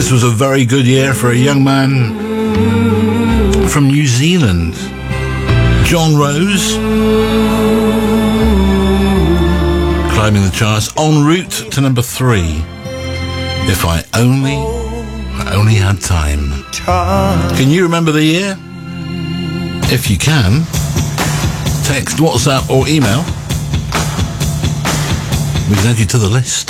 This was a very good year for a young man from New Zealand, John Rose, climbing the charts en route to number 3. If I only had time. Can you remember the year? If you can, text, WhatsApp or email. We can add you to the list.